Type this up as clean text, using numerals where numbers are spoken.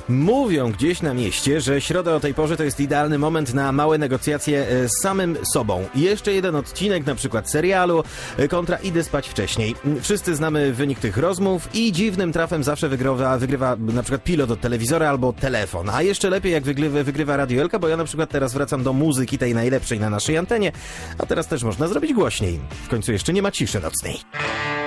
Mówią gdzieś na mieście, że środa o tej porze to jest idealny moment na małe negocjacje z samym sobą. Jeszcze jeden odcinek, na przykład serialu, kontra idę spać wcześniej. Wszyscy znamy wynik tych rozmów i dziwnym trafem zawsze wygrywa na przykład pilot od telewizora albo telefon. A jeszcze lepiej jak wygrywa Radio Elka, bo ja na przykład teraz wracam do muzyki tej najlepszej na naszej antenie, a teraz też można zrobić głośniej. W końcu jeszcze nie ma ciszy nocnej.